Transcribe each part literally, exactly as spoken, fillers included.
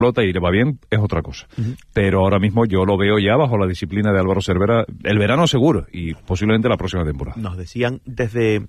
flota y le va bien, es otra cosa. Uh-huh. Pero ahora mismo yo lo veo ya bajo la disciplina de Álvaro Cervera, el verano seguro, y posiblemente la próxima temporada. Nos decían desde...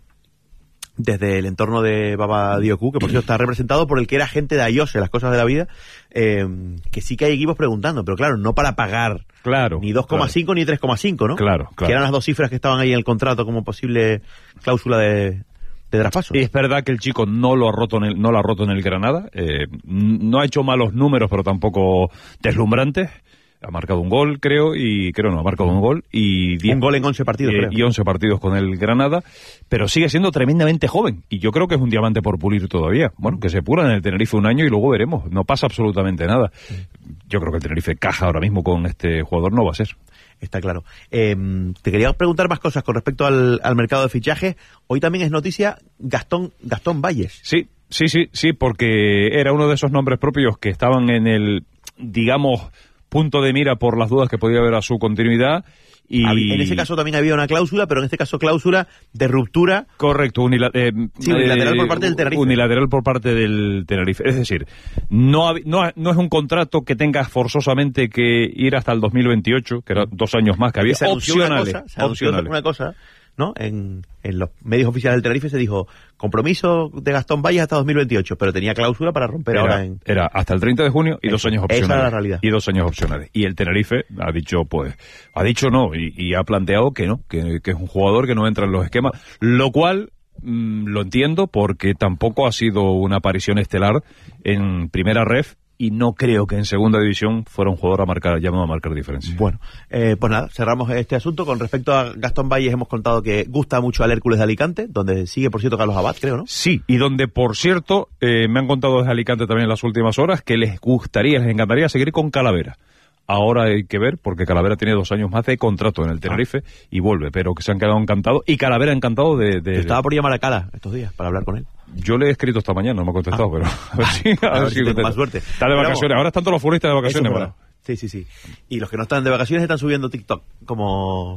desde el entorno de Baba Diocú, que por cierto está representado por el que era agente de Ayose, las cosas de la vida, eh, que sí que hay equipos preguntando, pero claro, no para pagar claro, ni dos coma cinco claro. ni tres coma cinco, ¿no? Claro, claro. Que eran las dos cifras que estaban ahí en el contrato como posible cláusula de, de traspaso. Y es verdad que el chico no lo ha roto en el, no lo ha roto en el Granada, eh, no ha hecho malos números, pero tampoco deslumbrantes. Ha marcado un gol, creo, y creo no, ha marcado un gol y diez, un gol en once partidos, eh, creo. Y once partidos con el Granada, pero sigue siendo tremendamente joven y yo creo que es un diamante por pulir todavía. Bueno, que se pula en el Tenerife un año y luego veremos, no pasa absolutamente nada. Yo creo que el Tenerife caja ahora mismo con este jugador no va a ser. Está claro. Eh, te quería preguntar más cosas con respecto al, al mercado de fichajes. Hoy también es noticia Gastón Gastón Valles. Sí, sí, sí, sí, porque era uno de esos nombres propios que estaban en el, digamos, punto de mira por las dudas que podía haber a su continuidad. Y en ese caso también había una cláusula, pero en este caso cláusula de ruptura. Correcto, unila eh, sí, unilateral eh, por parte del Tenerife. Unilateral por parte del Tenerife. Es decir, no, no, no es un contrato que tenga forzosamente que ir hasta el dos mil veintiocho, que eran dos años más que había. Se opcionales. Una cosa, se opcionales. Una cosa, ¿no? En, en los medios oficiales del Tenerife se dijo compromiso de Gastón Valles hasta dos mil veintiocho, pero tenía cláusula para romper era, ahora en... Era hasta el treinta de junio y Eso, dos años opcionales. Esa era la realidad. Y dos años opcionales. Y el Tenerife ha dicho, pues, ha dicho no, y, y ha planteado que no, que, que es un jugador que no entra en los esquemas, lo cual mmm, lo entiendo porque tampoco ha sido una aparición estelar en primera ref, y no creo que en segunda división fuera un jugador a marcar, llamado a marcar diferencia. Bueno, eh, pues nada, cerramos este asunto. Con respecto a Gastón Valles, hemos contado que gusta mucho al Hércules de Alicante, donde sigue, por cierto, Carlos Abad, creo, ¿no? Sí, y donde, por cierto, eh, me han contado desde Alicante también en las últimas horas que les gustaría, les encantaría seguir con Calavera. Ahora hay que ver, porque Calavera tiene dos años más de contrato en el Tenerife ah. y vuelve, pero que se han quedado encantados. Y Calavera encantado de... de... Estaba por llamar a Cala estos días para hablar con él. Yo le he escrito esta mañana, no me ha contestado, ah. pero a ver si, a a ver ver si si tengo más suerte. Está de vacaciones, pero ahora están todos los futbolistas de vacaciones. Bueno. Sí, sí, sí. Y los que no están de vacaciones están subiendo TikTok, como,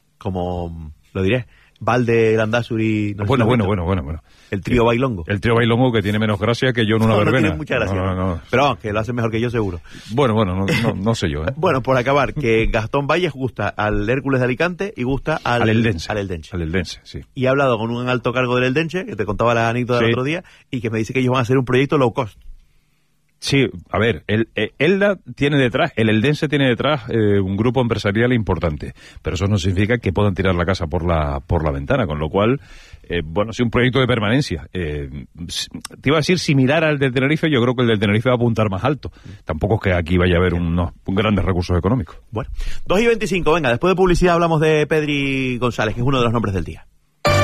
como, lo diré, Valde, Landázuri... No bueno, bueno, bueno, bueno, bueno. El trío bailongo. El trío bailongo que tiene menos gracia que yo en una no, verbena. No tiene mucha gracia. No, no, no. Pero vamos, que lo hacen mejor que yo seguro. Bueno, bueno, no, no, no sé yo, ¿eh? Bueno, por acabar, que Gastón Valles gusta al Hércules de Alicante y gusta al, al Eldense. Al Eldense. Al Eldense, sí. Y he hablado con un alto cargo del Eldense, que te contaba la anécdota sí. del otro día, y que me dice que ellos van a hacer un proyecto low cost. Sí, a ver, el, el Elda tiene detrás, el Eldense tiene detrás eh, un grupo empresarial importante, pero eso no significa que puedan tirar la casa por la por la ventana, con lo cual, eh, bueno, sí, un proyecto de permanencia. Eh, te iba a decir similar al del Tenerife, yo creo que el del Tenerife va a apuntar más alto. Tampoco es que aquí vaya a haber unos grandes recursos económicos. Bueno, dos y veinticinco, venga, después de publicidad hablamos de Pedri González, que es uno de los nombres del día.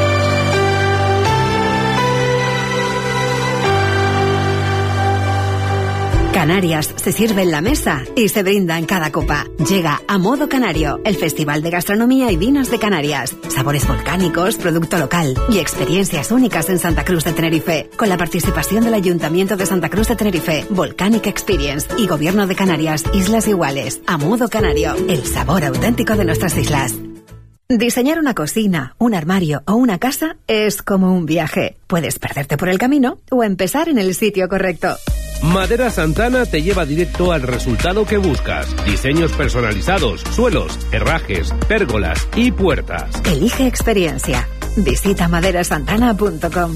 Canarias se sirve en la mesa y se brinda en cada copa. Llega a Modo Canario, el Festival de Gastronomía y Vinos de Canarias. Sabores volcánicos, producto local y experiencias únicas en Santa Cruz de Tenerife. Con la participación del Ayuntamiento de Santa Cruz de Tenerife, Volcanic Experience y Gobierno de Canarias, Islas Iguales. A Modo Canario, el sabor auténtico de nuestras islas. Diseñar una cocina, un armario o una casa es como un viaje. Puedes perderte por el camino o empezar en el sitio correcto. Madera Santana te lleva directo al resultado que buscas. Diseños personalizados, suelos, herrajes, pérgolas y puertas. Elige experiencia. Visita madera santana punto com.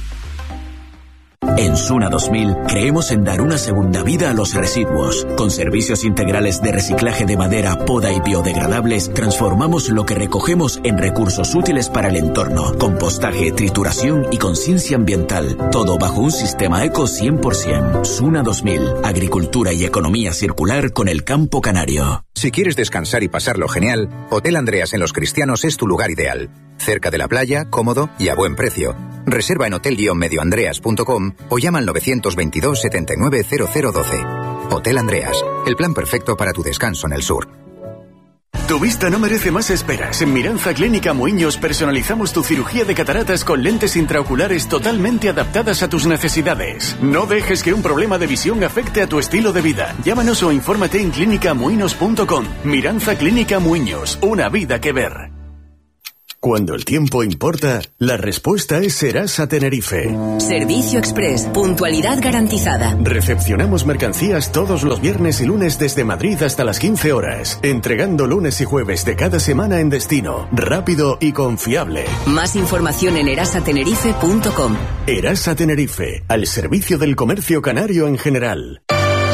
En Suna dos mil creemos en dar una segunda vida a los residuos. Con servicios integrales de reciclaje de madera, poda y biodegradables, transformamos lo que recogemos en recursos útiles para el entorno. Compostaje, trituración y conciencia ambiental. Todo bajo un sistema eco cien por ciento. Suna dos mil. Agricultura y economía circular con el campo canario. Si quieres descansar y pasarlo genial, Hotel Andreas en Los Cristianos es tu lugar ideal. Cerca de la playa, cómodo y a buen precio. Reserva en hotel guion medio andreas punto com o llama al nueve dos dos, setenta y nueve, cero cero doce. Hotel Andreas, el plan perfecto para tu descanso en el sur. Tu vista no merece más esperas. En Miranza Clínica Muiños personalizamos tu cirugía de cataratas con lentes intraoculares totalmente adaptadas a tus necesidades. No dejes que un problema de visión afecte a tu estilo de vida. Llámanos o infórmate en clínica muinos punto com. Miranza Clínica Muiños, una vida que ver. Cuando el tiempo importa, la respuesta es Serasa Tenerife. Servicio Express, puntualidad garantizada. Recepcionamos mercancías todos los viernes y lunes desde Madrid hasta las quince horas, entregando lunes y jueves de cada semana en destino, rápido y confiable. Más información en erasa tenerife punto com. Erasa Tenerife, al servicio del comercio canario en general.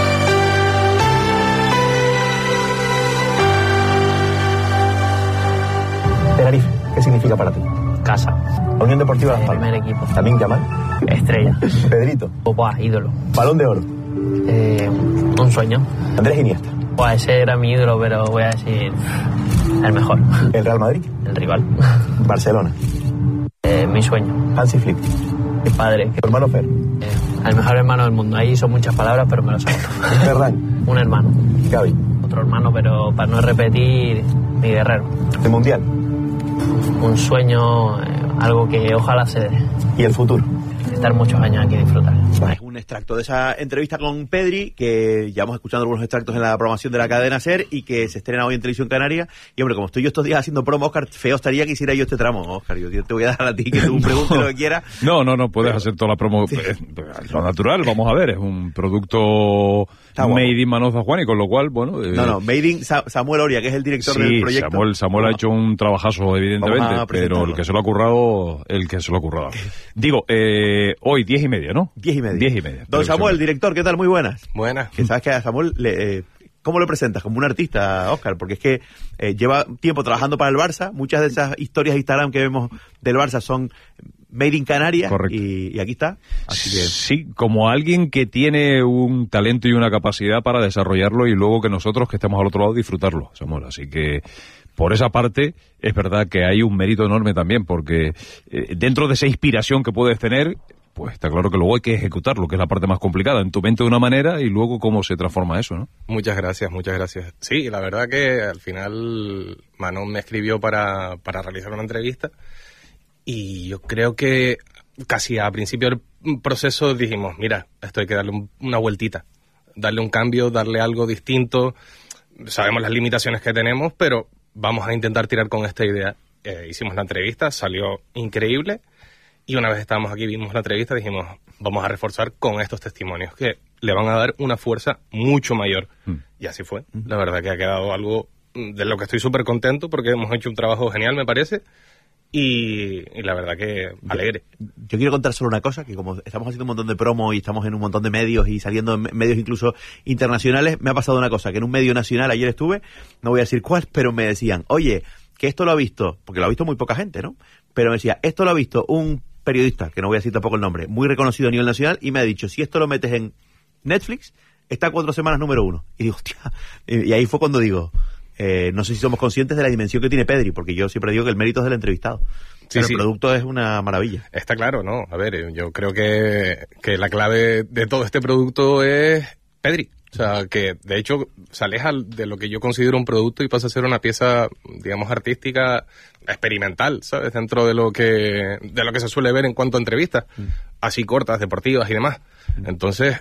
Tenerife, ¿qué significa para ti? Casa. Unión Deportiva Las Palmas. Primer equipo. También Yamal. Estrella. Pedrito. Buah, ídolo. Balón de Oro. Eh, un sueño. Andrés Iniesta. Buah, ese era mi ídolo, pero voy a decir el mejor. El Real Madrid. El rival. Barcelona. Eh, mi sueño. Hansi Flick. Mi padre. Tu hermano Fer. Eh, el mejor hermano del mundo. Ahí son muchas palabras, pero me lo sé. Ferran. Un hermano. Gaby. Otro hermano, pero para no repetir, mi guerrero. El Mundial. Un sueño, eh, algo que ojalá se dé. Y el futuro. Estar muchos años aquí y disfrutar. Es un extracto de esa entrevista con Pedri, que llevamos escuchando algunos extractos en la programación de la cadena SER y que se estrena hoy en Televisión Canaria. Y hombre, como estoy yo estos días haciendo promo, Óscar, feo estaría que hiciera yo este tramo. Óscar, yo te voy a dar a ti que tú preguntes no, lo que quieras. No, no, no, puedes pero, hacer toda la promo. Sí. Es lo natural, vamos a ver, es un producto made in Manoza Juan, y con lo cual, bueno... Eh, no, no, made in Sa- Samuel Oria, que es el director sí, del proyecto. Samuel, Samuel ha hecho un trabajazo, evidentemente, pero el que se lo ha currado, el que se lo ha currado. Digo, eh, hoy diez y media, ¿no? Diez y media. Diez y media. Don Samuel, director, ¿qué tal? Muy buenas. Buenas. Que sabes que a Samuel, le, eh, ¿cómo lo presentas? Como un artista, Óscar, porque es que eh, lleva tiempo trabajando para el Barça. Muchas de esas historias de Instagram que vemos del Barça son made in Canarias. Correcto. Y, y aquí está. Así que... Sí, como alguien que tiene un talento y una capacidad para desarrollarlo y luego que nosotros que estamos al otro lado disfrutarlo, Samuel. Así que por esa parte es verdad que hay un mérito enorme también, porque eh, dentro de esa inspiración que puedes tener, pues está claro que luego hay que ejecutarlo, que es la parte más complicada, en tu mente de una manera y luego cómo se transforma eso, ¿no? Muchas gracias, muchas gracias. Sí, la verdad que al final Manon me escribió para, para realizar una entrevista y yo creo que casi a principio del proceso dijimos, mira, esto hay que darle un, una vueltita, darle un cambio, darle algo distinto. Sabemos las limitaciones que tenemos, pero vamos a intentar tirar con esta idea. Eh, hicimos la entrevista, salió increíble. Y una vez estábamos aquí, vimos la entrevista, dijimos, vamos a reforzar con estos testimonios que le van a dar una fuerza mucho mayor. Mm. Y así fue. Mm. La verdad que ha quedado algo de lo que estoy súper contento porque hemos hecho un trabajo genial, me parece. Y, y la verdad que alegre. Yo, yo quiero contar solo una cosa, que como estamos haciendo un montón de promo y estamos en un montón de medios y saliendo en medios incluso internacionales, me ha pasado una cosa, que en un medio nacional ayer estuve, no voy a decir cuál, pero me decían, oye, que esto lo ha visto, porque lo ha visto muy poca gente, ¿no? Pero me decía, esto lo ha visto un periodista, que no voy a decir tampoco el nombre, muy reconocido a nivel nacional, y me ha dicho, si esto lo metes en Netflix, está cuatro semanas número uno. Y digo, hostia, y ahí fue cuando digo, eh, no sé si somos conscientes de la dimensión que tiene Pedri, porque yo siempre digo que el mérito es del entrevistado. Sí, pero sí. El producto es una maravilla. Está claro, ¿no? A ver, yo creo que, que la clave de todo este producto es Pedri. O sea, que de hecho se aleja de lo que yo considero un producto y pasa a ser una pieza, digamos, artística experimental, ¿sabes? Dentro de lo que de lo que se suele ver en cuanto a entrevistas, mm. así cortas, deportivas y demás. Mm. Entonces,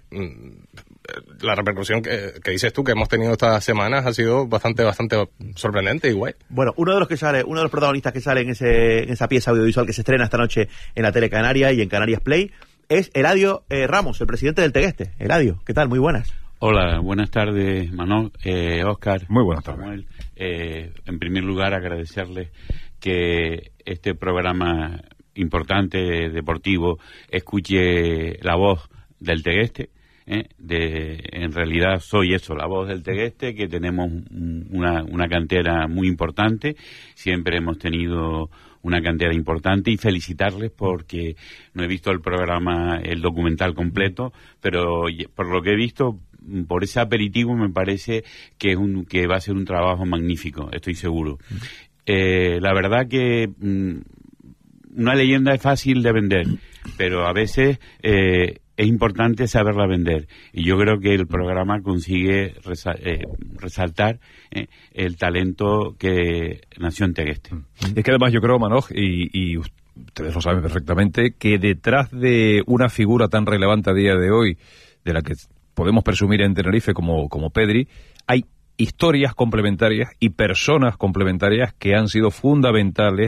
la repercusión que, que dices tú que hemos tenido estas semanas ha sido bastante, bastante sorprendente y guay. Bueno, uno de los que sale, uno de los protagonistas que sale en ese en esa pieza audiovisual que se estrena esta noche en la Tele Canaria y en Canarias Play es Eladio eh, Ramos, el presidente del Tegueste. Eladio, ¿qué tal? Muy buenas. Hola, buenas tardes, Manuel, eh, Óscar. Muy buenas tardes. Samuel. Eh, en primer lugar, agradecerles que este programa importante, deportivo, escuche la voz del Tegueste. Eh, de, en realidad soy eso, la voz del Tegueste, que tenemos una, una cantera muy importante. Siempre hemos tenido una cantera importante y felicitarles porque no he visto el programa, el documental completo, pero por lo que he visto, por ese aperitivo me parece que es un que va a ser un trabajo magnífico, estoy seguro. Eh, la verdad que mmm, una leyenda es fácil de vender, pero a veces eh, es importante saberla vender. Y yo creo que el programa consigue resa- eh, resaltar eh, el talento que nació en Tegueste. Es que además yo creo, Manoj, y, y ustedes lo saben perfectamente, que detrás de una figura tan relevante a día de hoy, de la que podemos presumir en Tenerife como, como Pedri, hay historias complementarias y personas complementarias que han sido fundamentales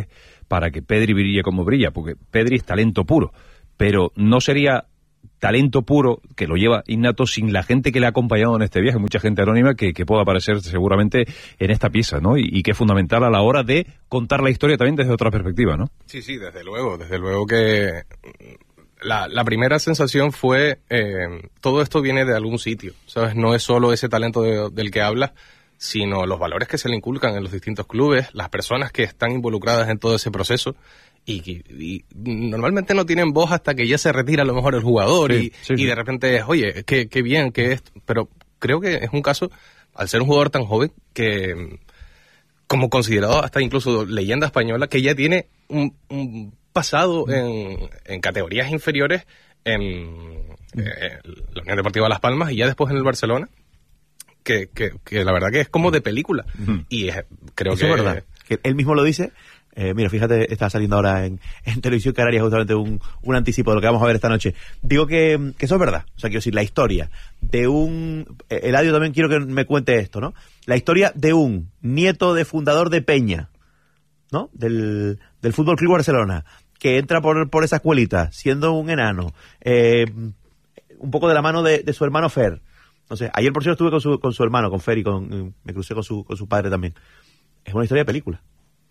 para que Pedri brille como brilla, porque Pedri es talento puro, pero no sería talento puro que lo lleva innato sin la gente que le ha acompañado en este viaje, mucha gente anónima que, que pueda aparecer seguramente en esta pieza, ¿no? Y, y que es fundamental a la hora de contar la historia también desde otra perspectiva, ¿no? Sí, sí, desde luego, desde luego que la, la primera sensación fue eh, todo esto viene de algún sitio, ¿sabes? No es solo ese talento de, del que hablas, sino los valores que se le inculcan en los distintos clubes, las personas que están involucradas en todo ese proceso. Y, y, y normalmente no tienen voz hasta que ya se retira a lo mejor el jugador sí, y, sí, y de repente es, oye, qué, qué bien, que es, pero creo que es un caso, al ser un jugador tan joven, que como considerado hasta incluso leyenda española, que ya tiene un, un pasado mm. en, en categorías inferiores en, mm. eh, la Unión Deportiva Las Palmas y ya después en el Barcelona, que, que, que la verdad que es como de película. Mm. Y es, creo Eso que... es verdad, que él mismo lo dice. Eh, mira, fíjate, está saliendo ahora en, en Televisión Canaria justamente un, un anticipo de lo que vamos a ver esta noche. Digo que, que eso es verdad. O sea, quiero decir, la historia de un... Eh, Eladio, también quiero que me cuente esto, ¿no? La historia de un nieto de fundador de Peña, ¿no? Del, del Fútbol Club Barcelona, que entra por, por esa escuelita, siendo un enano, eh, un poco de la mano de, de su hermano Fer. No sé, ayer por cierto estuve con su, con su hermano, con Fer, y con, me crucé con su, con su padre también. Es una historia de película.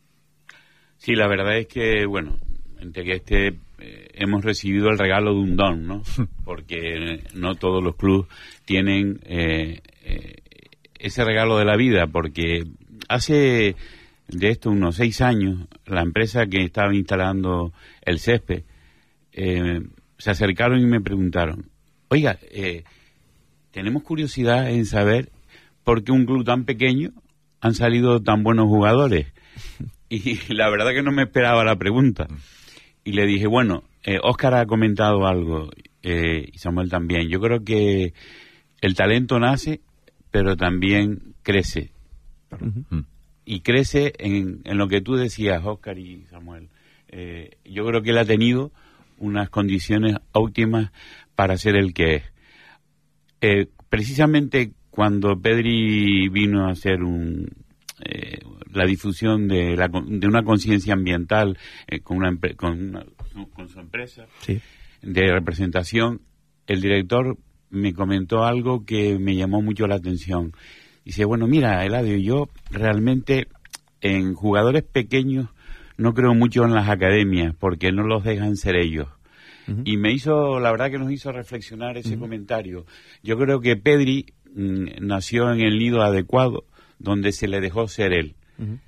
Sí, la verdad es que, bueno, entre que este eh, hemos recibido el regalo de un don, ¿no? Porque no todos los clubes tienen eh, eh, ese regalo de la vida, porque hace de esto unos seis años, la empresa que estaba instalando el césped, eh, se acercaron y me preguntaron, oiga, eh, tenemos curiosidad en saber por qué un club tan pequeño han salido tan buenos jugadores. Y la verdad que no me esperaba la pregunta. Y le dije, bueno, eh, Óscar ha comentado algo, eh, y Samuel también. Yo creo que el talento nace, pero también crece. Uh-huh. Y crece en, en lo que tú decías, Óscar y Samuel. Eh, yo creo que él ha tenido unas condiciones óptimas para ser el que es. Eh, precisamente cuando Pedri vino a hacer un... Eh, la difusión de, la, de una conciencia ambiental eh, con, una, con, una, con su empresa sí. de representación, el director me comentó algo que me llamó mucho la atención. Dice, bueno, mira, Eladio, yo realmente en jugadores pequeños no creo mucho en las academias porque no los dejan ser ellos. Uh-huh. Y me hizo, la verdad que nos hizo reflexionar ese uh-huh. comentario. Yo creo que Pedri mm, nació en el nido adecuado donde se le dejó ser él. Uh-huh.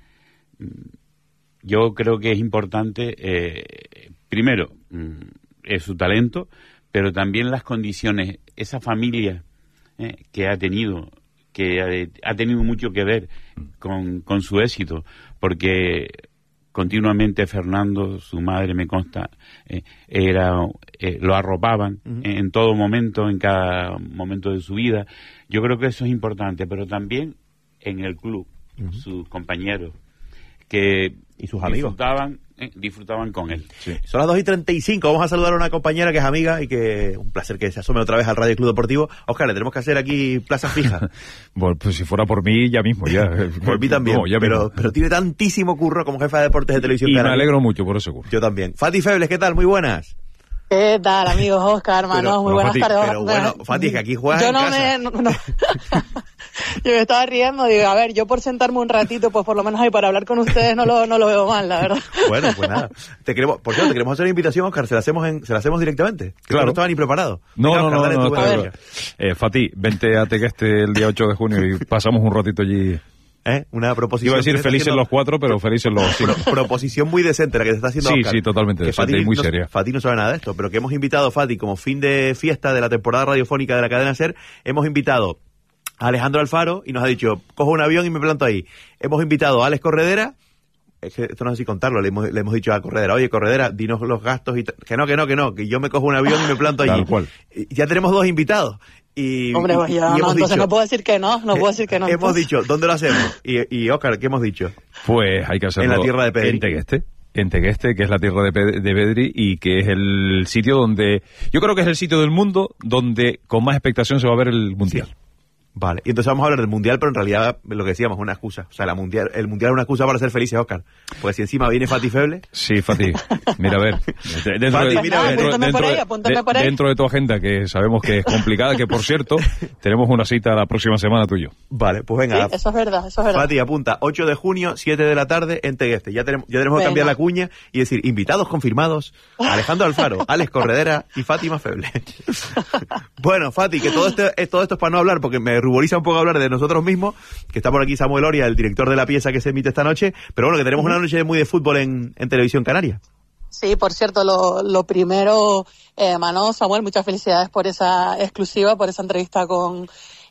Yo creo que es importante, eh, primero, mm, es su talento, pero también las condiciones, esa familia eh, que ha tenido, que ha, ha tenido mucho que ver con, con su éxito, porque continuamente Fernando, su madre me consta, eh, era eh, lo arropaban uh-huh. en, en todo momento, en cada momento de su vida. Yo creo que eso es importante, pero también en el club, uh-huh. sus compañeros, que y sus amigos disfrutaban, eh, disfrutaban con él. Sí. Son las dos y treinta y cinco, vamos a saludar a una compañera que es amiga y que un placer que se asome otra vez al Radio Club Deportivo. Óscar, le tenemos que hacer aquí plaza fija. Bueno, pues si fuera por mí, ya mismo, ya. Por mí también, no, ya pero, pero tiene tantísimo curro como jefa de deportes de Televisión Y Canaria. Me alegro mucho por ese curro. Yo también. Fati Febles, ¿qué tal? Muy buenas. ¿Qué tal, amigos? Óscar, hermanos, pero, muy buenas Fati, tardes. Pero bueno, Fati, es que aquí juegas yo en no casa. Me, no, no. Yo me estaba riendo, digo, a ver, yo por sentarme un ratito, pues por lo menos ahí para hablar con ustedes no lo, no lo veo mal, la verdad. Bueno, pues nada. Te queremos, por cierto, te queremos hacer una invitación, Óscar, se la hacemos en, se la hacemos directamente. Claro. No estaba ni preparado. No, Venga, no, Óscar, no, no, dale no, tu eh, Fati, vente a Tegueste el día ocho de junio y pasamos un ratito allí. ¿Eh? Una proposición. Iba a decir felices haciendo... los cuatro, pero felices los cinco. Pro, proposición muy decente la que se está haciendo Sí, Óscar. sí, totalmente decente y muy no, seria. Fati no sabe nada de esto, pero que hemos invitado a Fati como fin de fiesta de la temporada radiofónica de la cadena SER, hemos invitado a Alejandro Alfaro y nos ha dicho, cojo un avión y me planto ahí. Hemos invitado a Alex Corredera, es que esto no sé si contarlo, le hemos, le hemos dicho a Corredera, oye Corredera, dinos los gastos y t- que no, que no, que no, que yo me cojo un avión y me planto allí. Tal cual. Y ya tenemos dos invitados. Y, Hombre, pues ya, y no, entonces dicho, no puedo decir que no, no puedo decir que no. Hemos entonces. dicho, ¿dónde lo hacemos? Y, y Óscar, ¿qué hemos dicho? Pues hay que hacerlo en la tierra de Pedri. En Tegueste. En Tegueste, que es la tierra de, Pe- de Pedri y que es el sitio donde... Yo creo que es el sitio del mundo donde con más expectación se va a ver el Mundial. Sí. Vale, y entonces vamos a hablar del Mundial, pero en realidad lo que decíamos es una excusa. O sea, la mundial, el Mundial es una excusa para ser felices, Óscar. Pues si encima viene Fati Feble... Sí, Fati. Mira, a ver. Dentro, Fati, de, mira, dentro, apúntame dentro, por ahí, de, apúntame por ahí. dentro de tu agenda, que sabemos que es complicada, que por cierto, tenemos una cita la próxima semana tú y yo. Vale, pues venga. Sí, eso es verdad, eso es verdad. Fati, apunta, ocho de junio, siete de la tarde, en Tegueste. Ya tenemos, ya tenemos que Venga. cambiar la cuña y decir, invitados confirmados, Alejandro Alfaro, Alex Corredera y Fátima Feble. Bueno, Fati, que todo esto, todo esto es para no hablar, porque me ruboriza un poco hablar de nosotros mismos, que está por aquí Samuel Oria, el director de la pieza que se emite esta noche, pero bueno, que tenemos una noche muy de fútbol en, en Televisión Canaria. Sí, por cierto, lo, lo primero, eh, Mano, Samuel, muchas felicidades por esa exclusiva, por esa entrevista con,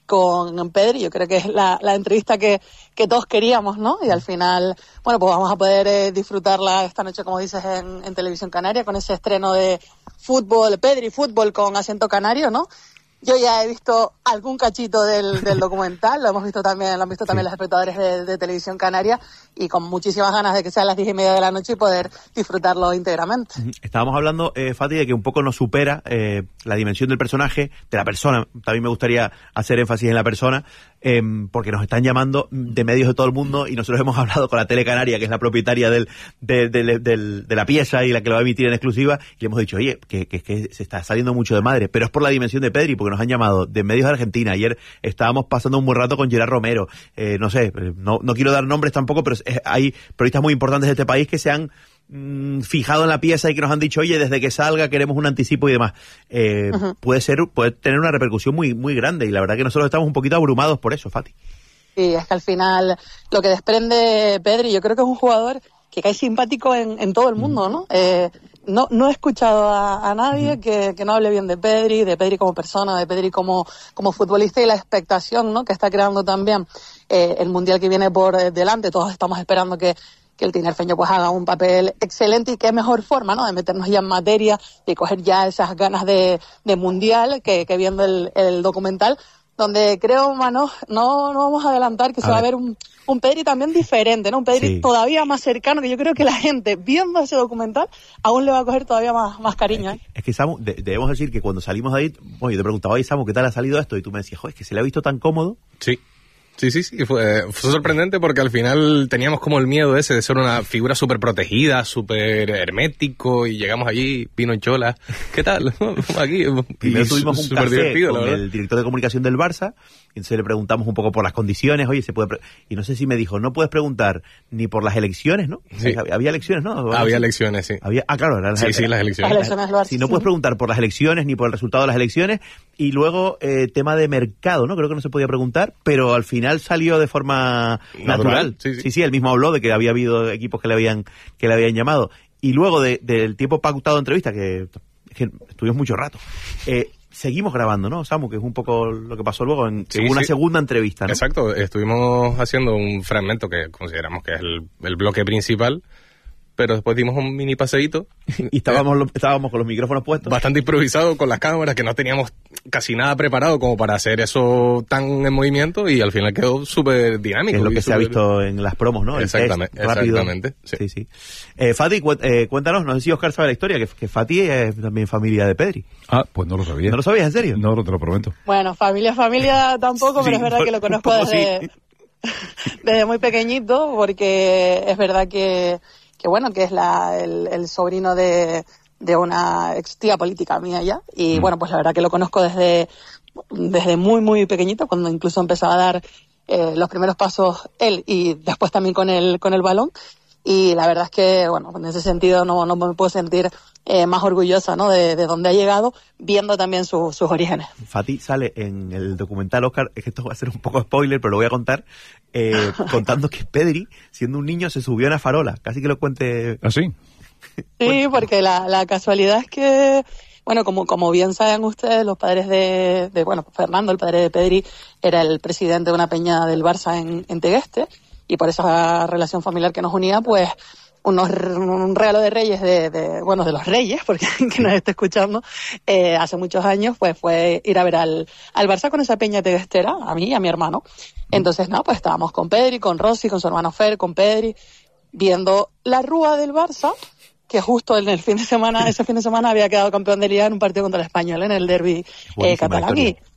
con Pedri. Yo creo que es la, la entrevista que, que todos queríamos, ¿no? Y al final, bueno, pues vamos a poder eh, disfrutarla esta noche, como dices, en, en Televisión Canaria, con ese estreno de fútbol, Pedri, fútbol con acento canario, ¿no? Yo ya he visto algún cachito del, del documental, lo hemos visto también, lo han visto también los espectadores de, de Televisión Canaria, y con muchísimas ganas de que sea a las diez y media de la noche y poder disfrutarlo íntegramente. Estábamos hablando, eh, Fati, de que un poco nos supera eh, la dimensión del personaje, de la persona. También me gustaría hacer énfasis en la persona, eh, porque nos están llamando de medios de todo el mundo y nosotros hemos hablado con la Tele Canaria, que es la propietaria del, de, de, de, de, de la pieza y la que lo va a emitir en exclusiva, y le hemos dicho, oye, que, que, que se está saliendo mucho de madre, pero es por la dimensión de Pedri, porque nos han llamado de medios de Argentina. Ayer estábamos pasando un buen rato con Gerard Romero, eh, no sé, no, no quiero dar nombres tampoco, pero es, hay periodistas muy importantes de este país que se han mmm, fijado en la pieza y que nos han dicho, oye, desde que salga queremos un anticipo y demás. Eh, uh-huh. Puede ser, puede tener una repercusión muy, muy grande, y la verdad que nosotros estamos un poquito abrumados por eso, Fati. Sí, es que al final lo que desprende Pedri, yo creo que es un jugador que cae simpático en, en todo el mundo, ¿no? Eh, no, no he escuchado a, a nadie uh-huh. que, que no hable bien de Pedri, de Pedri como persona, de Pedri como, como futbolista, y la expectación, ¿no?, que está creando también eh, el Mundial que viene por eh, delante. Todos estamos esperando que, que el tinerfeño pues haga un papel excelente, y qué mejor forma, ¿no?, de meternos ya en materia, de coger ya esas ganas de, de Mundial que, que viendo el, el documental, donde creo, Mano, no, no vamos a adelantar que a se ver. va a ver un, un Pedri también diferente, ¿no? Un Pedri sí. todavía más cercano, que yo creo que la gente, viendo ese documental, aún le va a coger todavía más, más cariño. ¿eh? Es que, es que Samu, de, debemos decir que cuando salimos de ahí, bueno, yo te preguntaba, oye, Samu, ¿qué tal ha salido esto? Y tú me decías, joder, es que se le ha visto tan cómodo. Sí. Sí, sí, sí, fue, fue sorprendente porque al final teníamos como el miedo ese de ser una figura súper protegida, súper hermético, y llegamos allí, vino en chola, ¿qué tal? Aquí, primero tuvimos un café con el director de comunicación del Barça, y entonces le preguntamos un poco por las condiciones, oye, se puede, pre- y no sé si me dijo, no puedes preguntar ni por las elecciones, ¿no? Sí. Había elecciones, ¿no? Había elecciones, sí. Había, ah, claro, eran las, sí, sí, las elecciones. Las elecciones si no puedes preguntar por las elecciones ni por el resultado de las elecciones, y luego eh, tema de mercado, ¿no? Creo que no se podía preguntar, pero al final salió de forma natural. natural. Sí, sí. sí, sí, él mismo habló de que había habido equipos que le habían que le habían llamado. Y luego de, del tiempo pactado de entrevista, que, que estuvimos mucho rato, eh, seguimos grabando, ¿no, Samu? Que es un poco lo que pasó luego en sí, una sí. segunda entrevista, ¿no? Exacto, estuvimos haciendo un fragmento que consideramos que es el, el bloque principal, pero después dimos un mini paseíto. Y estábamos, lo, estábamos con los micrófonos puestos. Bastante improvisado con las cámaras, que no teníamos casi nada preparado como para hacer eso tan en movimiento, y al final quedó súper dinámico. Es lo que super... se ha visto en las promos, ¿no? Exactamente. El test rápido. Exactamente. Sí, sí. sí. Eh, Fati, cu- eh, cuéntanos, no sé si Óscar sabe la historia, que, que Fati es también familia de Pedri. Ah, pues no lo sabía. ¿No lo sabías, en serio? No, no te lo prometo. Bueno, familia, familia tampoco, pero sí, es verdad que lo conozco desde, sí. desde muy pequeñito, porque es verdad que que bueno, que es la, el, el sobrino de, de una ex tía política mía ya, y mm. bueno, pues la verdad que lo conozco desde, desde muy, muy pequeñito, cuando incluso empezaba a dar eh, los primeros pasos él, y después también con el, con el balón, y la verdad es que, bueno, en ese sentido no, no me puedo sentir eh, más orgullosa, ¿no?, de, de dónde ha llegado, viendo también su, sus orígenes. Fati sale en el documental, Óscar, es que esto va a ser un poco spoiler, pero lo voy a contar, eh, contando que Pedri, siendo un niño, se subió a una farola. Casi que lo cuente. ¿Ah, sí? Sí, porque la, la casualidad es que, bueno, como, como bien saben ustedes, los padres de, de, bueno, Fernando, el padre de Pedri, era el presidente de una peña del Barça en, en Tegueste, y por esa relación familiar que nos unía, pues, unos, un regalo de Reyes, de, de bueno, de los Reyes, porque que nos esté escuchando, eh, hace muchos años, pues fue ir a ver al, al Barça con esa peña teguestera, a mí y a mi hermano. Entonces, no, pues estábamos con Pedri, con Rossi, con su hermano Fer, con Pedri, viendo la rúa del Barça, que justo en el fin de semana, ese fin de semana había quedado campeón de Liga en un partido contra el Español, en el derbi eh, catalán. Y,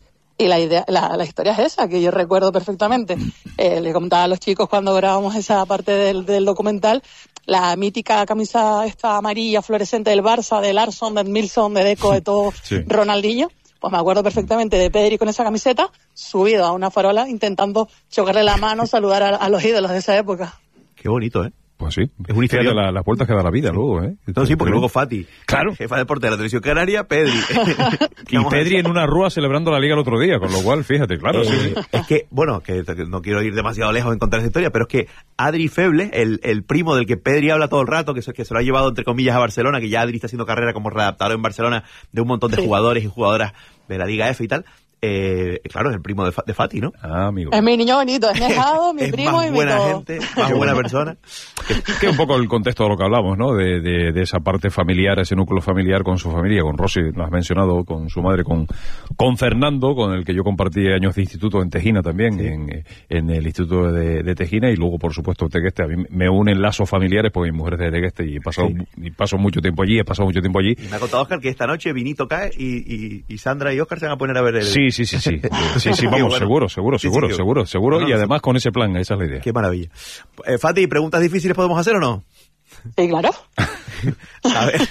Y la idea, la, la historia es esa, que yo recuerdo perfectamente. Eh, le comentaba a los chicos cuando grabamos esa parte del, del documental, la mítica camisa esta amarilla fluorescente del Barça, de Larsson, de Milson, de Deco, de todo sí. Ronaldinho. Pues me acuerdo perfectamente de Pedri con esa camiseta, subido a una farola, intentando chocarle la mano, saludar a, a los ídolos de esa época. Qué bonito, ¿eh? Pues sí, es un historia de la, las vueltas que da la vida sí. luego, ¿eh? No, sí, porque luego Fati, claro, jefa de deporte de la televisión canaria, Pedri. y Pedri en una rúa celebrando la Liga el otro día, con lo cual, fíjate, claro. Eh, sí. Es que, bueno, que no quiero ir demasiado lejos en contar esa historia, pero es que Adri Feble, el, el primo del que Pedri habla todo el rato, que se, que se lo ha llevado entre comillas a Barcelona, que ya Adri está haciendo carrera como readaptador en Barcelona de un montón de sí. jugadores y jugadoras de la Liga F y tal. Eh, claro, es el primo de, Fa- de Fati, ¿no? Ah, amigo. Es mi niño bonito, es mi hijado, mi es primo más y mi buena todo. gente, más buena persona. Que, que un poco el contexto de lo que hablamos, ¿no? De, de, de esa parte familiar, ese núcleo familiar con su familia, con Rosy, lo has mencionado, con su madre, con, con Fernando, con el que yo compartí años de instituto en Tejina también, sí. en, en el instituto de, de Tejina, y luego, por supuesto, Tegueste. A mí me unen lazos familiares porque mi mujer es de Tegueste y he pasado, sí. y paso mucho tiempo allí, he pasado mucho tiempo allí. Y me ha contado Óscar que esta noche Vinito cae y, y, y Sandra y Óscar se van a poner a ver el... Sí, sí, sí, sí. Sí, sí, vamos, bueno. seguro, seguro, sí, seguro, sí, seguro, seguro, no, no, y además sí. con ese plan, esa es la idea. Qué maravilla. Eh, Fati, ¿preguntas difíciles podemos hacer o no? Sí, claro. A ver,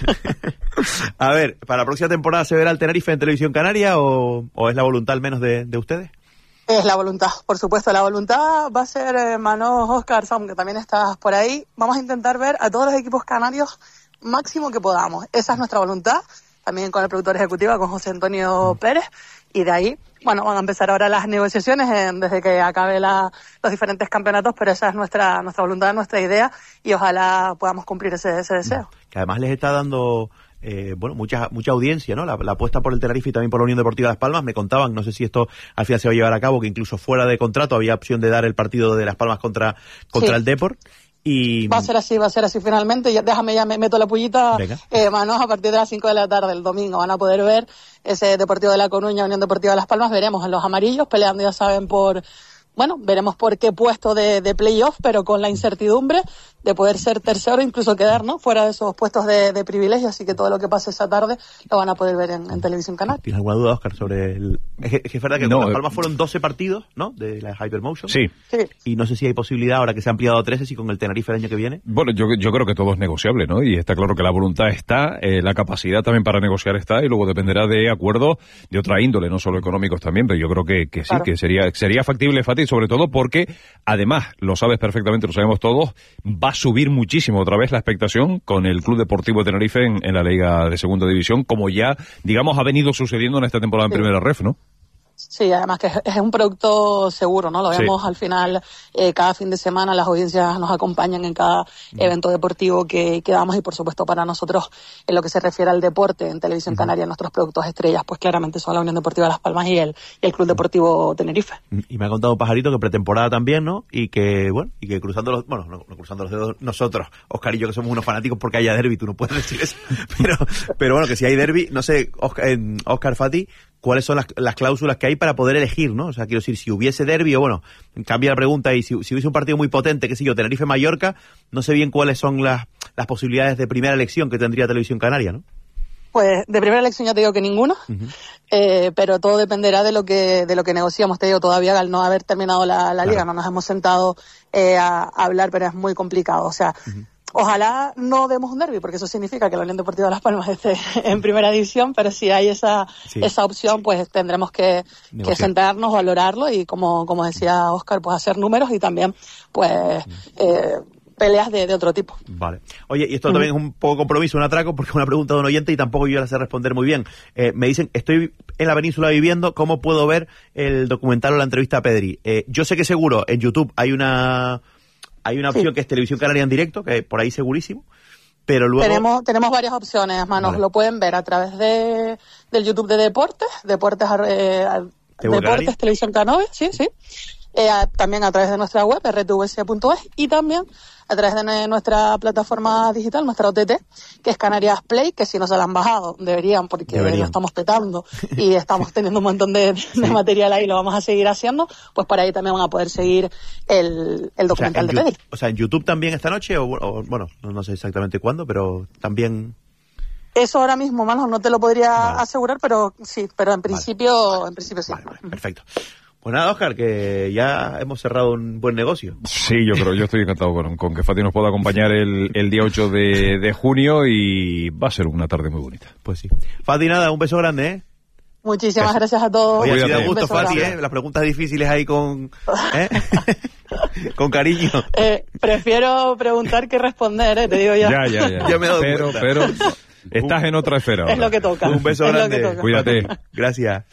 a ver, ¿para la próxima temporada se verá el Tenerife en Televisión Canaria o, o es la voluntad al menos de, de ustedes? Es la voluntad, por supuesto. La voluntad va a ser, eh, Manos, Óscar, Sam, que también estás por ahí. Vamos a intentar ver a todos los equipos canarios máximo que podamos. Esa es nuestra voluntad. También con el productor ejecutivo, con José Antonio Pérez. Y de ahí, bueno, van a empezar ahora las negociaciones en, desde que acabe la, los diferentes campeonatos, pero esa es nuestra nuestra voluntad, nuestra idea, y ojalá podamos cumplir ese, ese deseo. Que además les está dando, eh, bueno, mucha mucha audiencia, ¿no? La, la apuesta por el Tenerife y también por la Unión Deportiva Las Palmas. Me contaban, no sé si esto al final se va a llevar a cabo, que incluso fuera de contrato había opción de dar el partido de Las Palmas contra, contra sí. el Depor. Y... Va a ser así, va a ser así finalmente. Ya, déjame, ya me meto la pullita, eh, Manos, a partir de las cinco de la tarde el domingo van a poder ver ese Deportivo de La Coruña, Unión Deportiva Las Palmas. Veremos en los amarillos peleando, ya saben, por... Bueno, veremos por qué puesto de, de playoff, pero con la incertidumbre de poder ser tercero, incluso quedar, ¿no?, fuera de esos puestos de, de privilegio. Así que todo lo que pase esa tarde lo van a poder ver en, en Televisión Canaria. ¿Tienes alguna duda, Óscar, sobre el...? Es que es, que es verdad que no, con Las Palmas fueron doce partidos, ¿no?, de la Hypermotion. Sí. sí. Y no sé si hay posibilidad, ahora que se ha ampliado a trece, si con el Tenerife el año que viene. Bueno, yo, yo creo que todo es negociable, ¿no? Y está claro que la voluntad está, eh, la capacidad también para negociar está, y luego dependerá de acuerdos de otra índole, no solo económicos también, pero yo creo que, que sí, claro. que sería, sería factible, Fati, sobre todo porque, además, lo sabes perfectamente, lo sabemos todos, va a subir muchísimo otra vez la expectación con el Club Deportivo Tenerife en, en la Liga de Segunda División, como ya, digamos, ha venido sucediendo en esta temporada en sí. Primera Ref, ¿no? Sí, además que es un producto seguro, ¿no? Lo vemos sí. al final, eh, cada fin de semana las audiencias nos acompañan en cada evento deportivo que, que damos, y por supuesto para nosotros, en lo que se refiere al deporte en Televisión uh-huh. Canaria, nuestros productos estrellas, pues claramente son la Unión Deportiva Las Palmas y el, y el Club Deportivo Tenerife. Y me ha contado Pajarito que pretemporada también, ¿no? Y que, bueno, y que cruzando los, bueno, no, no cruzando los dedos nosotros, Óscar y yo, que somos unos fanáticos porque haya derbi, tú no puedes decir eso, pero, pero bueno, que si hay derbi, no sé, Óscar, eh, Óscar Fati, ¿cuáles son las, las cláusulas que hay para poder elegir, no? O sea, quiero decir, si hubiese derbi, o bueno, cambia la pregunta, y si, si hubiese un partido muy potente, qué sé yo, Tenerife-Mallorca, no sé bien cuáles son las, las posibilidades de primera elección que tendría Televisión Canaria, ¿no? Pues de primera elección ya te digo que ninguna, uh-huh. eh, pero todo dependerá de lo que de lo que negociamos. Te digo, todavía al no haber terminado la, la liga, claro. no nos hemos sentado eh, a, a hablar, pero es muy complicado, o sea... Uh-huh. Ojalá no demos un derbi, porque eso significa que la Unión Deportiva de Las Palmas esté en primera división, pero si hay esa sí. esa opción, pues tendremos que, que sentarnos, valorarlo y, como como decía Óscar, pues hacer números y también pues eh, peleas de, de otro tipo. Vale. Oye, y esto mm. también es un poco compromiso, un atraco, porque es una pregunta de un oyente y tampoco yo la sé responder muy bien. Eh, me dicen, estoy en la península viviendo, ¿cómo puedo ver el documental o la entrevista a Pedri? Eh, yo sé que seguro en YouTube hay una... Hay una opción sí. que es Televisión Canaria en directo, que por ahí segurísimo, pero luego... Tenemos tenemos varias opciones, Manos. Vale. Lo pueden ver a través de del YouTube de Deportes, Deportes eh, Deportes Televisión Canaria, sí, sí. Eh, a, también a través de nuestra web, r t v c punto es, y también a través de nuestra plataforma digital, nuestra O T T, que es Canarias Play, que si no se la han bajado, deberían, porque deberían. Lo estamos petando y estamos teniendo un montón de, sí. de material ahí, lo vamos a seguir haciendo, pues por ahí también van a poder seguir el, el documental, o sea, de Pedri. O sea, en YouTube también esta noche, o, o bueno, no, no sé exactamente cuándo, pero también... Eso ahora mismo, Manos, no te lo podría vale. asegurar, pero sí, pero en principio, vale. en principio sí. Vale, vale, perfecto. Pues nada, Óscar, que ya hemos cerrado un buen negocio. Sí, yo creo, yo estoy encantado con, con que Fati nos pueda acompañar el, el día ocho de, de junio y va a ser una tarde muy bonita. Pues sí. Fati, nada, un beso grande, ¿eh? Muchísimas gracias a todos. Oye, ha sido de gusto, Fati, ¿eh? Las preguntas difíciles ahí con... ¿eh? con cariño. Eh, prefiero preguntar que responder, ¿eh? Te digo ya. Ya, ya, ya. ya me he dado pero, cuenta. pero estás en otra esfera ahora. Es lo que toca. Un beso es grande. Cuídate. Gracias.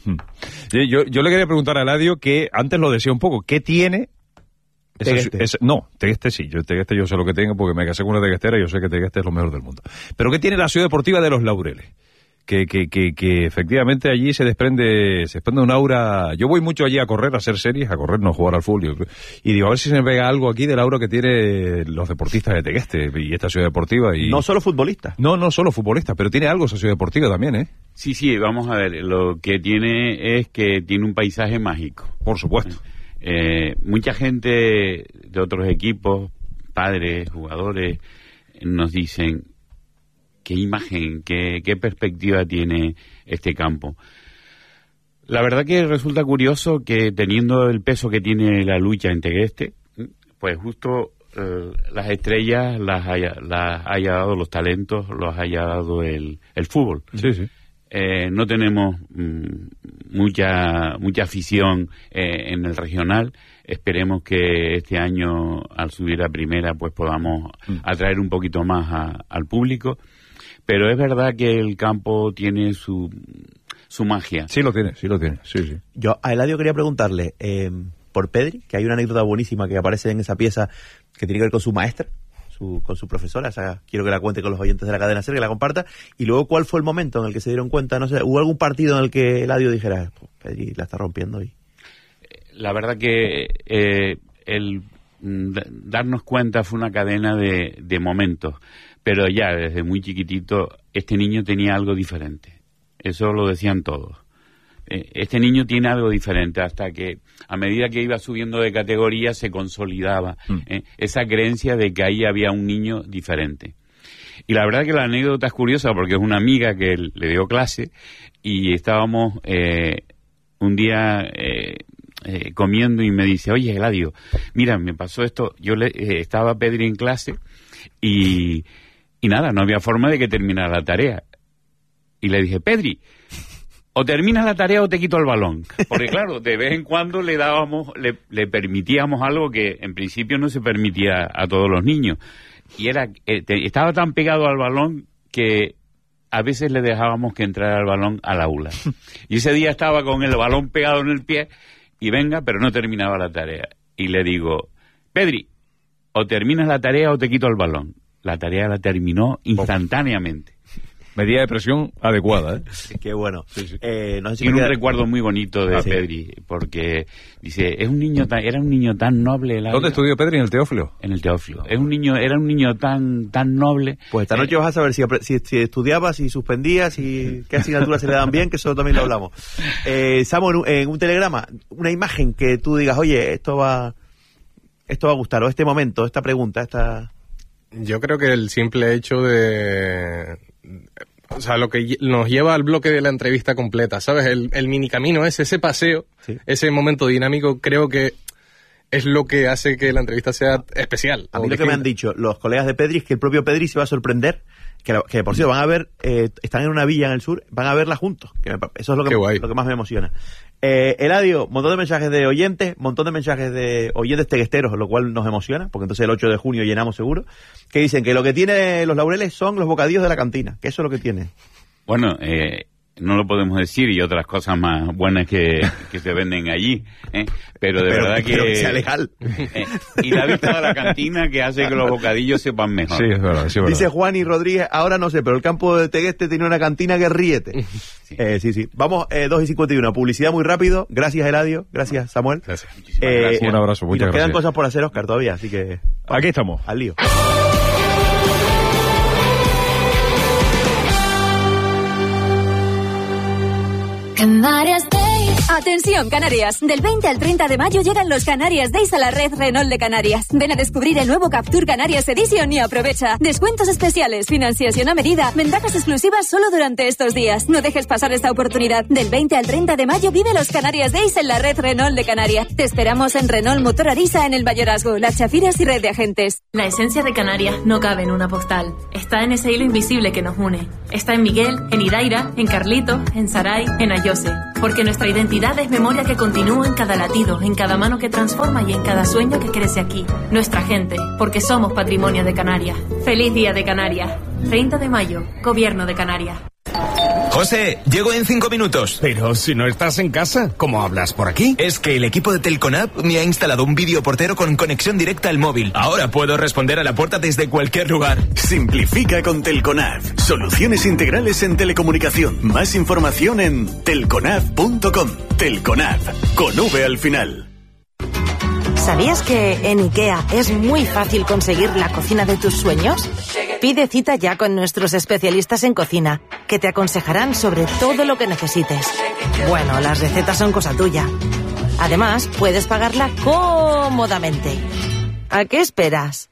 Yo, yo le quería preguntar a Eladio, que antes lo decía un poco, ¿qué tiene... Tegueste. Ese, no, Tegueste sí, yo Tegueste yo sé lo que tengo porque me casé con una teguestera y yo sé que Tegueste es lo mejor del mundo. Pero ¿qué tiene la Ciudad Deportiva de los Laureles? Que, que, que, que efectivamente allí se desprende se desprende un aura. Yo voy mucho allí a correr, a hacer series, a correr, no a jugar al fútbol. Y digo, a ver si se me pega algo aquí del aura que tiene los deportistas de Tegueste y esta Ciudad Deportiva. Y... No solo futbolistas. No, no solo futbolistas, pero tiene algo esa Ciudad Deportiva también, ¿eh? Sí, sí, vamos a ver. Lo que tiene es que tiene un paisaje mágico. Por supuesto. Eh, mucha gente de otros equipos, padres, jugadores, nos dicen qué imagen, qué, qué perspectiva tiene este campo. La verdad que resulta curioso que teniendo el peso que tiene la lucha en Tegueste, pues justo eh, las estrellas las haya, las haya dado los talentos, los haya dado el, el fútbol. Sí, sí. Eh, no tenemos mmm, mucha mucha afición eh, en el regional. Esperemos que este año, al subir a primera, pues podamos mm. atraer un poquito más a, al público. Pero es verdad que el campo tiene su su magia. Sí lo tiene, sí lo tiene. Sí, sí. Yo a Eladio quería preguntarle eh, por Pedri, que hay una anécdota buenísima que aparece en esa pieza que tiene que ver con su maestra. Su, con su profesora, o sea, quiero que la cuente con los oyentes de la cadena SER, que la comparta, y luego cuál fue el momento en el que se dieron cuenta, no sé, hubo algún partido en el que Eladio dijera, pues, Pedri la está rompiendo y... La verdad que eh, el d- darnos cuenta fue una cadena de, de momentos, pero ya desde muy chiquitito este niño tenía algo diferente, eso lo decían todos. Este niño tiene algo diferente, hasta que a medida que iba subiendo de categoría se consolidaba mm. eh, esa creencia de que ahí había un niño diferente. Y la verdad que la anécdota es curiosa porque es una amiga que le dio clase y estábamos eh, un día eh, eh, comiendo y me dice, oye, Eladio, mira, me pasó esto, yo le, eh, estaba Pedri en clase y, y nada, no había forma de que terminara la tarea. Y le dije, Pedri, o terminas la tarea o te quito el balón. Porque claro, de vez en cuando le dábamos, le, le permitíamos algo que en principio no se permitía a todos los niños. Y era, eh, te, estaba tan pegado al balón que a veces le dejábamos que entrara el balón al aula. Y ese día estaba con el balón pegado en el pie y venga, pero no terminaba la tarea. Y le digo, Pedri, o terminas la tarea o te quito el balón. La tarea la terminó instantáneamente. Medida de presión adecuada, ¿eh? Qué bueno. Sí, sí. Eh, no sé si Tiene queda... un recuerdo muy bonito de ah, Pedri, sí. Porque dice, es un niño tan, era un niño tan noble. Eladio. ¿Dónde estudió Pedri? ¿En el Teófilo? En el Teófilo. Es un niño, era un niño tan tan noble. Pues esta noche eh, vas a saber si, si, si estudiaba, si suspendía, si qué asignaturas se le dan bien, que eso también lo hablamos. Eh, Samu, en un, en un telegrama, una imagen que tú digas, oye, esto va, esto va a gustar, o este momento, esta pregunta, esta... Yo creo que el simple hecho de... O sea, lo que nos lleva al bloque de la entrevista completa, ¿sabes? El, el mini camino ese, ese paseo, sí. Ese momento dinámico, creo que es lo que hace que la entrevista sea especial. A mí lo que me han dicho los colegas de Pedri es que el propio Pedri se va a sorprender, que, que por cierto van a ver, eh, están en una villa en el sur, van a verla juntos. Que me, eso es lo que, lo que más me emociona. Eh, Eladio, montón de mensajes de oyentes, montón de mensajes de oyentes teguesteros, lo cual nos emociona, porque entonces el ocho de junio llenamos seguro, que dicen que lo que tiene los Laureles son los bocadillos de la cantina, que eso es lo que tiene. Bueno, eh, no lo podemos decir y otras cosas más buenas que, que se venden allí, ¿eh? Pero de pero, verdad que... Pero que sea legal. Eh, y la vista de la cantina que hace que los bocadillos sepan mejor. Sí, es verdad, sí, es verdad. Dice Juan y Rodríguez, ahora no sé, pero el campo de Tegueste tiene una cantina que ríete. Sí, eh, sí, sí. Vamos, eh, dos y cincuenta y uno. Publicidad muy rápido. Gracias, Eladio. Gracias, Samuel. Gracias. Eh, gracias. Un abrazo, muchas y nos gracias. quedan cosas por hacer, Óscar, todavía, así que... Vamos, aquí estamos. Al lío. Canarias Day. Atención, Canarias. Del veinte al treinta de mayo llegan los Canarias Days a la red Renault de Canarias. Ven a descubrir el nuevo Captur Canarias Edition y aprovecha. Descuentos especiales, financiación a medida, ventajas exclusivas solo durante estos días. No dejes pasar esta oportunidad. Del veinte al treinta de mayo vive los Canarias Days en la red Renault de Canarias. Te esperamos en Renault Motor Arisa en el Mayorazgo, Las Chafiras y red de agentes. La esencia de Canarias no cabe en una postal. Está en ese hilo invisible que nos une. Está en Miguel, en Iraira, en Carlito, en Saray, en Ayose. Porque nuestra identidad es memoria que continúa en cada latido, en cada mano que transforma y en cada sueño que crece aquí. Nuestra gente, porque somos patrimonio de Canarias. ¡Feliz Día de Canarias! treinta de mayo, Gobierno de Canarias. José, llego en cinco minutos. Pero si no estás en casa, ¿cómo hablas por aquí? Es que el equipo de Telconab me ha instalado un videoportero con conexión directa al móvil. Ahora puedo responder a la puerta desde cualquier lugar. Simplifica con Telconab. Soluciones integrales en telecomunicación. Más información en telconab punto com. Telconab, con V al final. ¿Sabías que en IKEA es muy fácil conseguir la cocina de tus sueños? Pide cita ya con nuestros especialistas en cocina, que te aconsejarán sobre todo lo que necesites. Bueno, las recetas son cosa tuya. Además, puedes pagarla cómodamente. ¿A qué esperas?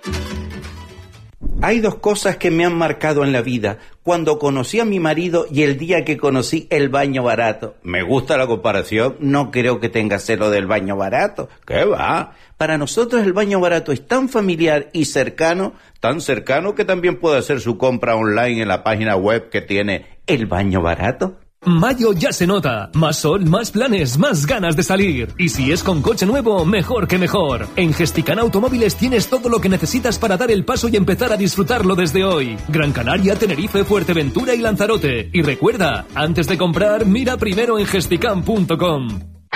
Hay dos cosas que me han marcado en la vida. Cuando conocí a mi marido y el día que conocí el baño barato. Me gusta la comparación, no creo que tenga celo del baño barato. ¿Qué va? Para nosotros el baño barato es tan familiar y cercano, tan cercano que también puede hacer su compra online en la página web que tiene el baño barato. Mayo ya se nota. Más sol, más planes, más ganas de salir. Y si es con coche nuevo, mejor que mejor. En Gesticana Automóviles tienes todo lo que necesitas para dar el paso y empezar a disfrutarlo desde hoy. Gran Canaria, Tenerife, Fuerteventura y Lanzarote. Y recuerda, antes de comprar, mira primero en gesticam punto com.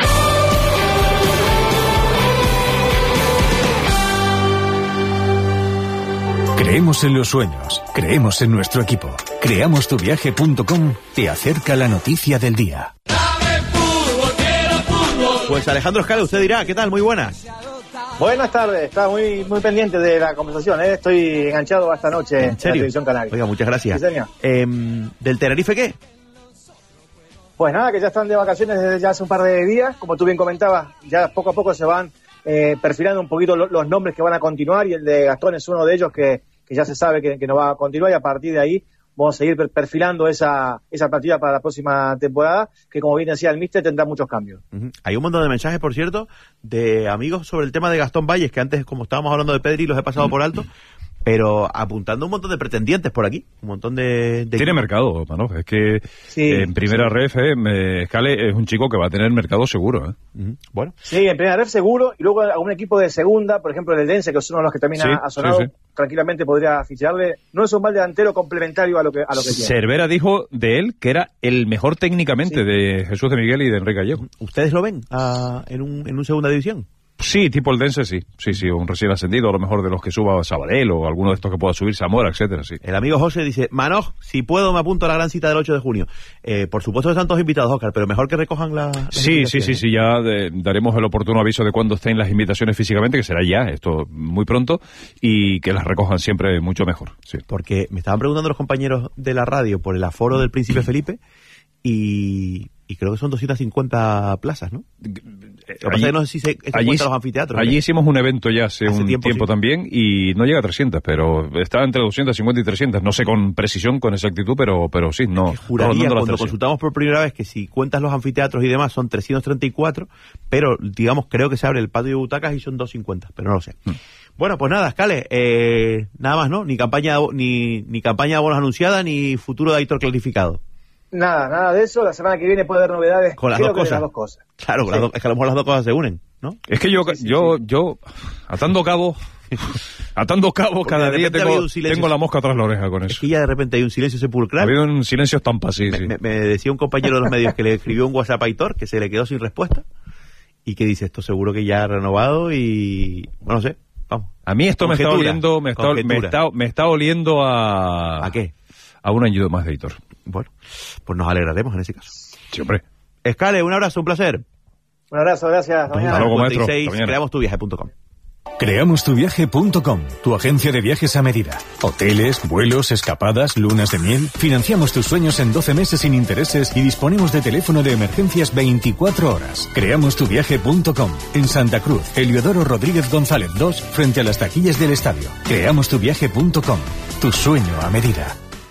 Creemos en los sueños, creemos en nuestro equipo. creamos tu viaje punto com te acerca la noticia del día. Pues Alejandro Escala, usted dirá, ¿qué tal? Muy buenas. Buenas tardes, estaba muy muy pendiente de la conversación, ¿eh? Estoy enganchado esta noche en, en la televisión canaria. Oiga, muchas gracias. Sí, señor. Eh, ¿Del Tenerife qué? Pues nada, que ya están de vacaciones desde ya hace un par de días, como tú bien comentabas, ya poco a poco se van eh, perfilando un poquito lo, los nombres que van a continuar y el de Gastón es uno de ellos que, que ya se sabe que, que no va a continuar y a partir de ahí vamos a seguir perfilando esa esa partida para la próxima temporada, que como bien decía el míster, tendrá muchos cambios. Uh-huh. Hay un montón de mensajes, por cierto, de amigos sobre el tema de Gastón Valles, que antes, como estábamos hablando de Pedri, los he pasado uh-huh. por alto, pero apuntando un montón de pretendientes por aquí, un montón de... de Tiene mercado, mano, es que sí, en primera sí. ref, eh, Scale es un chico que va a tener mercado seguro. ¿eh? Uh-huh. Bueno. Sí, en primera ref seguro, y luego a un equipo de segunda, por ejemplo el Eldense, que es uno de los que también sí, ha, ha sonado, sí, sí. tranquilamente podría ficharle. No es un mal delantero complementario a lo que, a lo que tiene. Cervera dijo de él que era el mejor técnicamente sí. de Jesús de Miguel y de Enrique Gallego. ¿Ustedes lo ven uh, en un en un segunda división? Sí, tipo el Dense, sí. Sí, sí, un recién ascendido, a lo mejor de los que suba Sabadell o alguno de estos que pueda subir Zamora, etcétera, sí. El amigo José dice, Manoj, si puedo me apunto a la gran cita del ocho de junio. Eh, por supuesto están todos invitados, Óscar, pero mejor que recojan la... Sí, sí, sí, sí, ya de, daremos el oportuno aviso de cuándo estén las invitaciones físicamente, que será ya, esto muy pronto, y que las recojan siempre mucho mejor, sí. Porque me estaban preguntando los compañeros de la radio por el aforo del Príncipe Felipe y... Y creo que son doscientas cincuenta plazas, ¿no? Lo allí, que no sé si se, se allí, los anfiteatros. Allí ¿no? hicimos un evento ya hace, hace un tiempo, tiempo sí. también y no llega a trescientas, pero está entre doscientas cincuenta y trescientas. No sé con precisión, con exactitud, pero pero sí, no. Es que juraría, cuando consultamos por primera vez que si cuentas los anfiteatros y demás son trescientos treinta y cuatro, pero digamos creo que se abre el patio de butacas y son doscientos cincuenta, pero no lo sé. Hmm. Bueno, pues nada, Scale, eh, nada más, ¿no? Ni campaña, ni, ni campaña de bonos anunciada, ni futuro de Aitor clarificado. Nada, nada de eso. La semana que viene puede haber novedades. Con las, dos cosas. las dos cosas. Claro, sí. las do- es que a lo mejor las dos cosas se unen, ¿no? Es que yo, sí, sí, yo, sí. yo, atando cabos, atando cabos, cada día tengo, tengo la mosca tras la oreja con eso. Es que ya de repente hay un silencio sepulcral. Ha habido un silencio estampa, sí, me, sí. Me, me decía un compañero de los medios que le escribió un WhatsApp a Aitor, que se le quedó sin respuesta, y que dice, esto seguro que ya ha renovado y, bueno, no sé, vamos. A mí esto conjetura, me está oliendo, me está, me está, me está oliendo a... ¿A qué? A un año más de Aitor. Bueno, pues nos alegraremos en ese caso. Sí, hombre. Scale, un abrazo, un placer. Un abrazo, gracias. Hasta luego, maestro. creamos tu viaje punto com. Creamos tu viaje punto com, tu agencia de viajes a medida. Hoteles, vuelos, escapadas, lunas de miel. Financiamos tus sueños en doce meses sin intereses y disponemos de teléfono de emergencias veinticuatro horas. Creamos tu viaje punto com, en Santa Cruz, Heliodoro Rodríguez González dos, frente a las taquillas del estadio. Creamos tu viaje punto com, tu sueño a medida.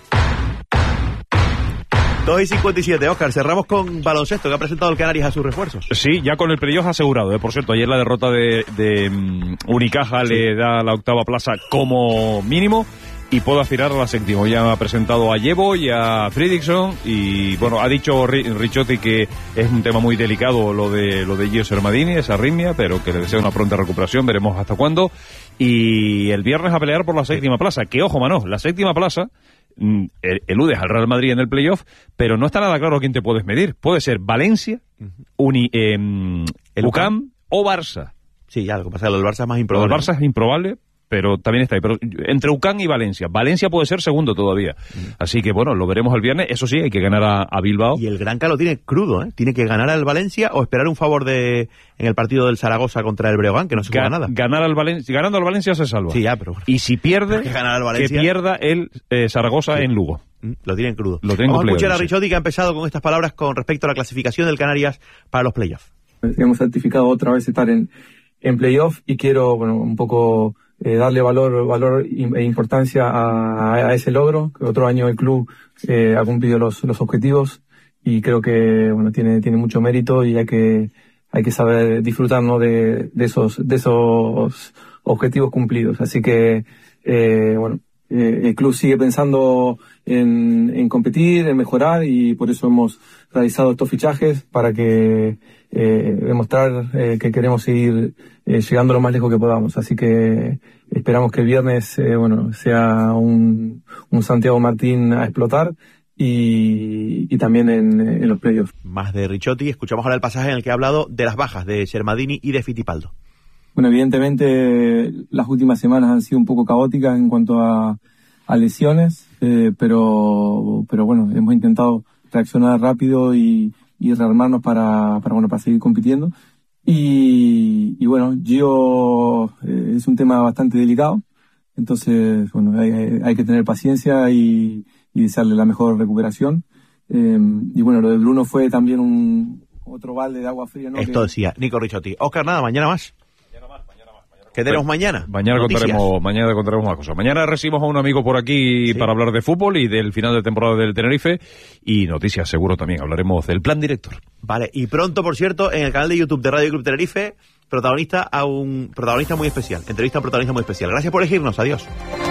dos y cincuenta y siete, Óscar, cerramos con baloncesto, que ha presentado el Canarias a sus refuerzos. Sí, ya con el playoff asegurado, ¿eh? Por cierto, ayer la derrota de, de um, Unicaja sí. le da la octava plaza como mínimo y puede aspirar a la séptima. Ya ha presentado a Llevo y a Fredrickson y, bueno, ha dicho Ricciotti que es un tema muy delicado lo de lo de Gio Sermadini, esa arritmia, pero que le desea una pronta recuperación, veremos hasta cuándo. Y el viernes a pelear por la séptima plaza, que ojo, mano, la séptima plaza eludes al Real Madrid en el playoff, pero no está nada claro a quién te puedes medir. Puede ser Valencia, Uni, eh, el U C A M o Barça. Sí, ya, lo que pasa es que el Barça es más improbable. El Barça es improbable, pero también está ahí. Pero entre U C A M y Valencia. Valencia puede ser segundo todavía. Mm. Así que, bueno, lo veremos el viernes. Eso sí, hay que ganar a, a Bilbao. Y el Granca lo tiene crudo, ¿eh? Tiene que ganar al Valencia o esperar un favor de en el partido del Zaragoza contra el Breogán, que no se juega nada. Ganar al Valencia, ganando al Valencia se salva. Sí, ya, pero... Y si pierde, que, ganar al Valencia, que pierda el eh, Zaragoza sí. en Lugo. Mm, lo tienen crudo. Lo tengo. Vamos a escuchar a Ricciotti, que ha empezado con estas palabras con respecto a la clasificación del Canarias para los playoffs. Hemos certificado otra vez estar en, en playoff y quiero, bueno, un poco... Eh, darle valor valor e importancia a, a ese logro, que otro año el club eh, ha cumplido los, los objetivos y creo que bueno tiene tiene mucho mérito y hay que hay que saber disfrutar, ¿no? de, de esos de esos objetivos cumplidos. Así que eh, bueno eh, el club sigue pensando en, en competir, en mejorar y por eso hemos realizado estos fichajes para que eh, demostrar eh, que queremos seguir eh, llegando lo más lejos que podamos. Así que esperamos que el viernes eh, bueno sea un, un Santiago Martín a explotar y, y también en, en los playoffs. Más de Ricciotti, escuchamos ahora el pasaje en el que ha hablado de las bajas de Sermadini y de Fittipaldo. Bueno, evidentemente las últimas semanas han sido un poco caóticas en cuanto a, a lesiones, eh, pero pero bueno, hemos intentado reaccionar rápido y, y rearmarnos para, para bueno para seguir compitiendo. Y, y bueno, Gio eh, es un tema bastante delicado, entonces bueno hay, hay que tener paciencia y, y desearle la mejor recuperación. Eh, y bueno, lo de Bruno fue también un otro balde de agua fría, ¿no? Esto que... decía Nico Ricciotti. Óscar, nada, mañana más. ¿Qué tenemos mañana? Mañana contaremos, mañana contaremos más cosas. Mañana recibimos a un amigo por aquí sí. para hablar de fútbol y del final de temporada del Tenerife y noticias, seguro también. Hablaremos del plan director. Vale, y pronto, por cierto, en el canal de YouTube de Radio Club Tenerife, protagonista a un protagonista muy especial. Entrevista a un protagonista muy especial. Gracias por elegirnos. Adiós.